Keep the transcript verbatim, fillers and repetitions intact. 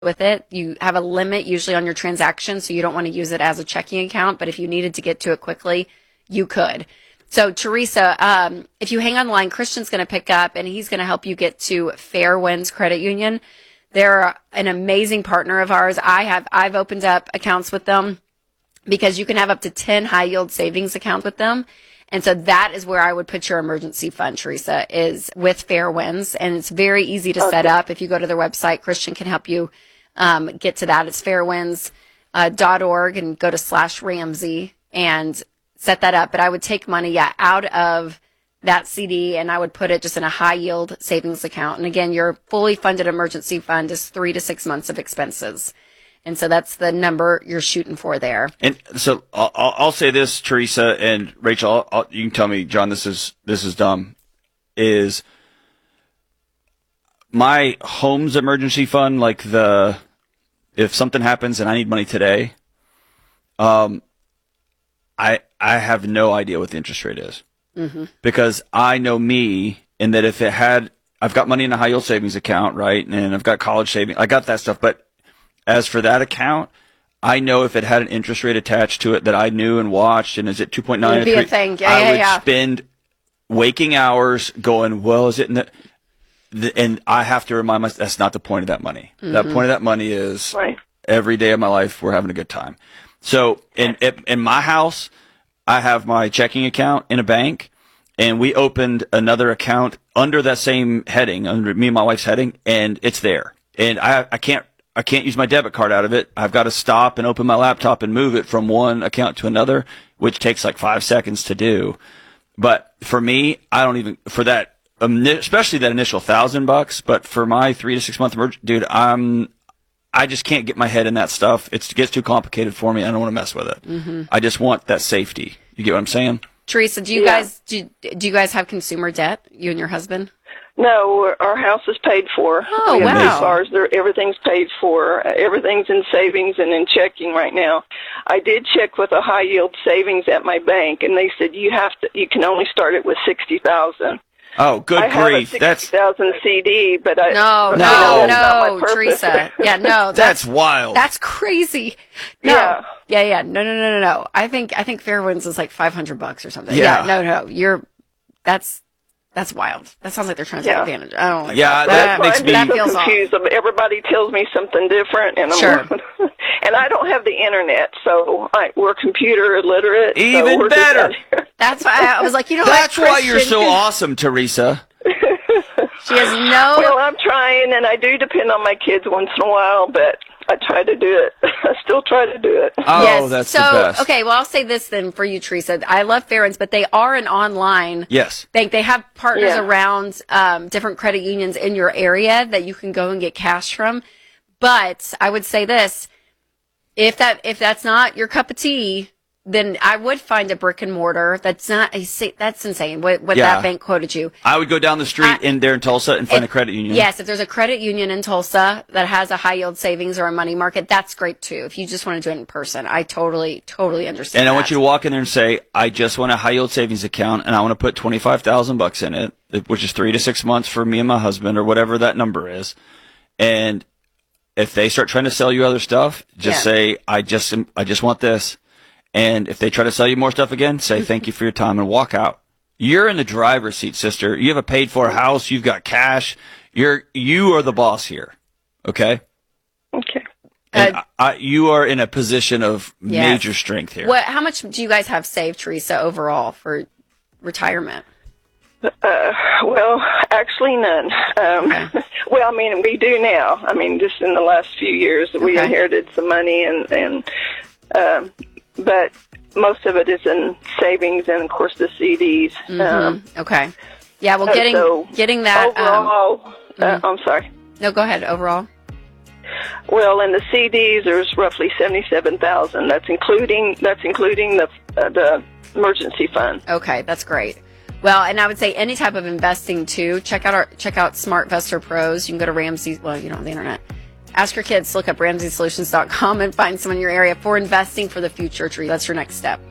with it. You have a limit usually on your transaction, so you don't want to use it as a checking account, but if you needed to get to it quickly, you could. So Teresa, um, if you hang on the line, Christian's going to pick up and he's going to help you get to Fairwinds Credit Union. They're an amazing partner of ours. I have, I've opened up accounts with them because you can have up to ten high yield savings accounts with them. And so that is where I would put your emergency fund, Teresa, is with Fairwinds. And it's very easy to okay. set up. If you go to their website, Christian can help you um, get to that. It's fairwinds dot org and go to slash Ramsey and set that up. But I would take money yeah, out of that C D and I would put it just in a high yield savings account. And again, your fully funded emergency fund is three to six months of expenses. And so that's the number you're shooting for there. And so I'll, I'll say this, Teresa and Rachel, I'll, you can tell me, John, this is this is dumb, is my home's emergency fund, like the, if something happens and I need money today, um, I I have no idea what the interest rate is. Mm-hmm. Because I know me, and that if it had, I've got money in a high yield savings account, right? And I've got college savings, I got that stuff, but as for that account, I know if it had an interest rate attached to it that I knew and watched, and is it two point nine? It'd be a thing. Yeah, I yeah, would yeah. spend waking hours going, well, is it in the, the, and I have to remind myself, that's not the point of that money. Mm-hmm. That point of that money is right. Every day of my life, we're having a good time. So in, in my house, I have my checking account in a bank, and we opened another account under that same heading, under me and my wife's heading, and it's there. And I, I can't, I can't use my debit card out of it. I've got to stop and open my laptop and move it from one account to another, which takes like five seconds to do. But for me, I don't even, for that, especially that initial thousand bucks, but for my three to six month emergency, dude, I'm, I just can't get my head in that stuff. It's, it gets too complicated for me. I don't want to mess with it. Mm-hmm. I just want that safety. You get what I'm saying? Teresa, do you yeah. guys, do, do you guys have consumer debt, you and your husband? No, our house is paid for. Oh, we have wow. cars, everything's paid for. Everything's in savings and in checking right now. I did check with a high yield savings at my bank, and they said you have to. You can only start it with sixty thousand. Oh, good I grief! have a sixty thousand C D, but I no, no, no, no Teresa. Yeah, no, that's, that's wild. That's crazy. No, yeah, yeah, yeah. No, no, no, no, no. I think I think Fairwinds is like five hundred bucks or something. Yeah. yeah, no, no. You're that's. That's wild. That sounds like they're trying to take yeah. advantage. I don't like yeah, that. that, that makes me I'm that so feels confused. Off. Everybody tells me something different, and I'm sure. and I don't have the internet, so I, we're computer illiterate. Even so better. That's why I was like, you know, that's what, why you're so awesome, Teresa. She has no. Well, I'm trying, and I do depend on my kids once in a while, but I try to do it. I still try to do it. Oh, yes. that's so, the best. Okay, well, I'll say this then for you, Teresa. I love Fairwinds, but they are an online yes. bank. They have partners yeah. around um, different credit unions in your area that you can go and get cash from. But I would say this: if that if that's not your cup of tea, then I would find a brick and mortar. That's not a that's insane. What, what yeah. that bank quoted you. I would go down the street I, in there in Tulsa and find if, a credit union. Yes, if there's a credit union in Tulsa that has a high yield savings or a money market, that's great too. If you just want to do it in person, I totally, totally understand. And that. I want you to walk in there and say, "I just want a high yield savings account, and I want to put twenty five thousand bucks in it, which is three to six months for me and my husband, or whatever that number is." And if they start trying to sell you other stuff, just yeah. say, "I just, I just want this." And if they try to sell you more stuff again, say thank you for your time and walk out. You're in the driver's seat, sister. You have a paid for house. You've got cash. You're you are the boss here. Okay. Okay. And Uh, I, I, you are in a position of yes. major strength here. What? How much do you guys have saved, Teresa, overall for retirement? Uh, well, actually none. Um, okay. Well, I mean, we do now. I mean, just in the last few years, we okay. inherited some money, and and um, but most of it is in savings and, of course, the C Ds. Mm-hmm. Um, okay. Yeah. Well, getting so getting that. Overall, um, uh, mm-hmm. I'm sorry. No, go ahead. Overall. Well, in the C Ds, there's roughly seventy-seven thousand. That's including that's including the uh, the emergency fund. Okay, that's great. Well, and I would say any type of investing too. Check out our check out SmartVestor Pros. You can go to Ramsey. Well, you don't have the internet. Ask your kids to look up Ramsey Solutions dot com and find someone in your area for investing for the future. Tree. That's your next step.